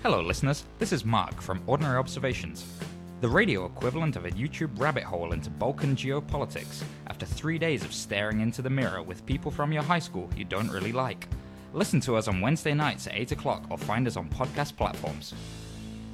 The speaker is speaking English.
Hello listeners, this is Mark from Ordinary Observations, the radio equivalent of a YouTube rabbit hole into Balkan geopolitics after 3 days of staring into the mirror with people from your high school you don't really like. Listen to us on Wednesday nights at 8 o'clock or find us on podcast platforms.